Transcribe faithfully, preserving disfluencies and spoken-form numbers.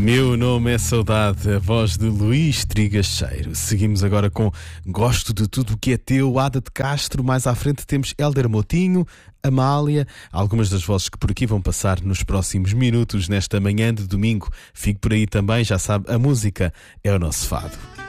Meu nome é Saudade, a voz de Luís Trigacheiro. Seguimos agora com Gosto de Tudo o que é Teu, Ada de Castro. Mais à frente temos Hélder Motinho, Amália, algumas das vozes que por aqui vão passar nos próximos minutos nesta manhã de domingo. Fique por aí também, já sabe, a música é o nosso fado.